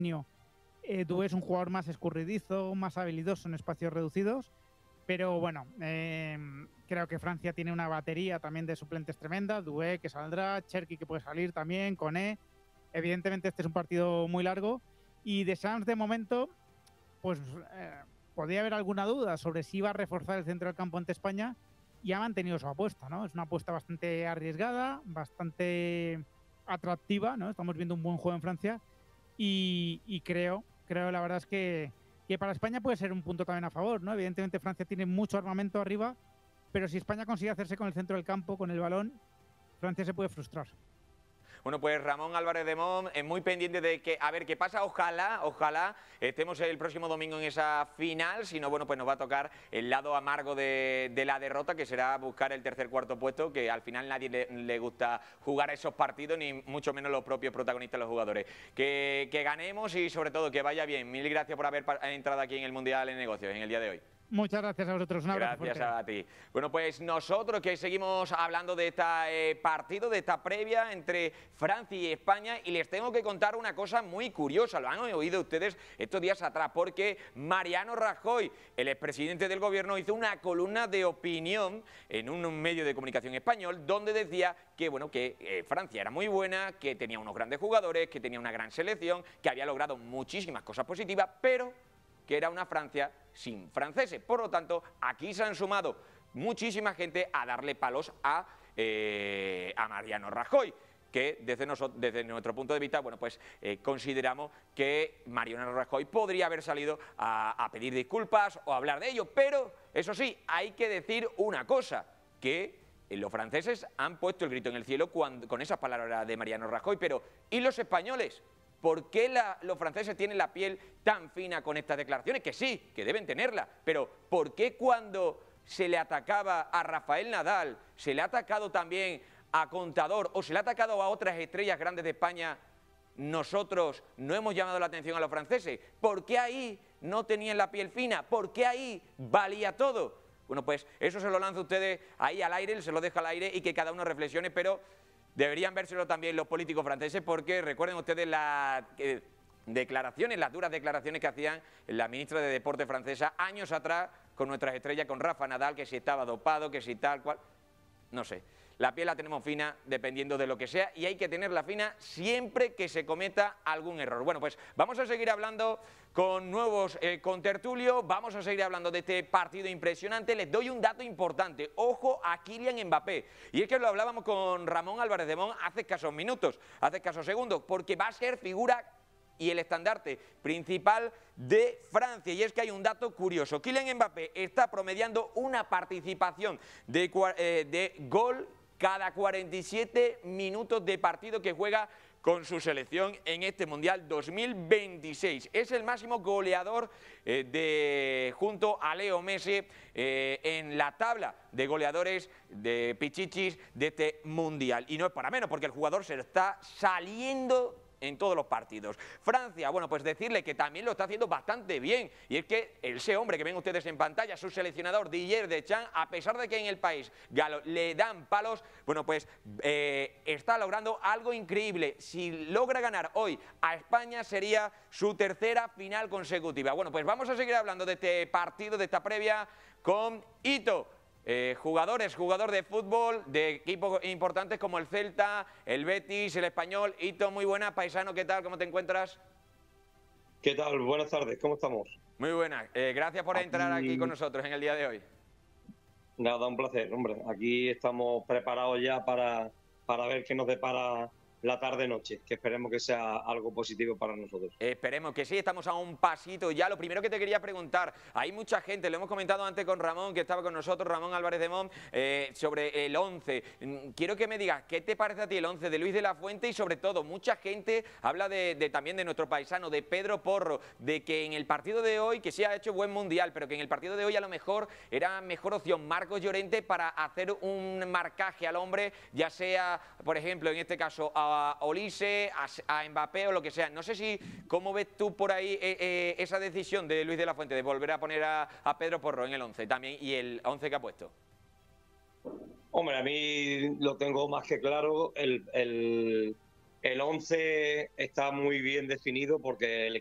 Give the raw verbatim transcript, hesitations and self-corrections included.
Eh, Doué es un jugador más escurridizo, más habilidoso en espacios reducidos, pero bueno, eh, creo que Francia tiene una batería también de suplentes tremenda. Doué que saldrá, Cherki que puede salir también, Koné. Evidentemente este es un partido muy largo y Deschamps de momento pues eh, podría haber alguna duda sobre si va a reforzar el centro del campo ante España y ha mantenido su apuesta, ¿no? Es una apuesta bastante arriesgada, bastante atractiva, ¿no? Estamos viendo un buen juego en Francia y, y creo, creo la verdad es que, que para España puede ser un punto también a favor, ¿no? Evidentemente Francia tiene mucho armamento arriba, pero si España consigue hacerse con el centro del campo, con el balón, Francia se puede frustrar. Bueno, pues Ramón Álvarez de Mon es muy pendiente de que, a ver qué pasa, ojalá, ojalá estemos el próximo domingo en esa final, si no, bueno, pues nos va a tocar el lado amargo de, de la derrota, que será buscar el tercer cuarto puesto, que al final nadie le, le gusta jugar esos partidos, ni mucho menos los propios protagonistas, los jugadores. Que, que ganemos y sobre todo que vaya bien. Mil gracias por haber entrado aquí en el Mundial en Negocios en el día de hoy. Muchas gracias a vosotros, un abrazo Gracias fuerte. a ti. Bueno, pues nosotros que seguimos hablando de este eh, partido, de esta previa entre Francia y España, y les tengo que contar una cosa muy curiosa, lo han oído ustedes estos días atrás, porque Mariano Rajoy, el expresidente del gobierno, hizo una columna de opinión en un medio de comunicación español, donde decía que, bueno, que eh, Francia era muy buena, que tenía unos grandes jugadores, que tenía una gran selección, que había logrado muchísimas cosas positivas, pero que era una Francia sin franceses. Por lo tanto, aquí se han sumado muchísima gente a darle palos a, eh, a Mariano Rajoy, que desde, nosotros, desde nuestro punto de vista, bueno, pues eh, consideramos que Mariano Rajoy podría haber salido a, a pedir disculpas o a hablar de ello, pero eso sí, hay que decir una cosa, que los franceses han puesto el grito en el cielo cuando, con esas palabras de Mariano Rajoy, pero ¿y los españoles? ¿Por qué la, los franceses tienen la piel tan fina con estas declaraciones? Que sí, que deben tenerla, pero ¿por qué cuando se le atacaba a Rafael Nadal, se le ha atacado también a Contador o se le ha atacado a otras estrellas grandes de España, nosotros no hemos llamado la atención a los franceses? ¿Por qué ahí no tenían la piel fina? ¿Por qué ahí valía todo? Bueno, pues eso se lo lanzo a ustedes ahí al aire, se lo dejo al aire y que cada uno reflexione, pero deberían vérselo también los políticos franceses, porque recuerden ustedes las eh, declaraciones, las duras declaraciones que hacían la ministra de Deporte francesa años atrás con nuestras estrellas, con Rafa Nadal, que si estaba dopado, que si tal cual, no sé. La piel la tenemos fina dependiendo de lo que sea y hay que tenerla fina siempre que se cometa algún error. Bueno, pues vamos a seguir hablando con nuevos eh, contertulios, vamos a seguir hablando de este partido impresionante. Les doy un dato importante, ojo a Kylian Mbappé, y es que lo hablábamos con Ramón Álvarez de Mon hace escasos minutos, hace escasos segundos, porque va a ser figura y el estandarte principal de Francia. Y es que hay un dato curioso, Kylian Mbappé está promediando una participación de, eh, de gol cada cuarenta y siete minutos de partido que juega con su selección en este Mundial dos mil veintiséis. Es el máximo goleador eh, de, junto a Leo Messi eh, en la tabla de goleadores de Pichichis de este Mundial. Y no es para menos, porque el jugador se lo está saliendo en todos los partidos. Francia, bueno, pues decirle que también lo está haciendo bastante bien, y es que ese hombre que ven ustedes en pantalla, su seleccionador Didier Deschamps, a pesar de que en el país galo le dan palos, bueno, pues eh, está logrando algo increíble. Si logra ganar hoy a España sería su tercera final consecutiva. Bueno, pues vamos a seguir hablando de este partido, de esta previa, con Ito. Eh, jugadores, jugador de fútbol de equipos importantes como el Celta, el Betis, el Español. Ito, muy buena, paisano, ¿qué tal? ¿Cómo te encuentras? ¿Qué tal? Buenas tardes, ¿cómo estamos? Muy buenas, eh, gracias por aquí... entrar aquí con nosotros en el día de hoy. Nada, un placer, hombre. Aquí estamos preparados ya para, para ver qué nos depara la tarde-noche, que esperemos que sea algo positivo para nosotros. Esperemos que sí, estamos a un pasito ya. Lo primero que te quería preguntar, hay mucha gente, lo hemos comentado antes con Ramón, que estaba con nosotros, Ramón Álvarez de Mon, eh, sobre el once. Quiero que me digas, ¿qué te parece a ti el once de Luis de la Fuente? Y sobre todo, mucha gente habla de, de también de nuestro paisano, de Pedro Porro, de que en el partido de hoy, que sí ha hecho buen mundial, pero que en el partido de hoy a lo mejor era mejor opción Marcos Llorente para hacer un marcaje al hombre, ya sea, por ejemplo, en este caso, a a Olise, a, a Mbappé o lo que sea. No sé si, ¿cómo ves tú por ahí eh, eh, esa decisión de Luis de la Fuente de volver a poner a, a Pedro Porro en el once también y el once que ha puesto? Hombre, a mí lo tengo más que claro. El, el, El once está muy bien definido porque el